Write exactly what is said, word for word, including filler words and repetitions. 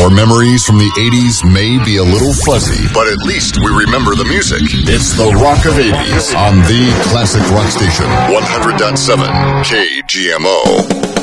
Our memories from the eighties may be a little fuzzy, but at least we remember the music. It's the Rock of eighties on the Classic Rock Station, one hundred point seven K G M O.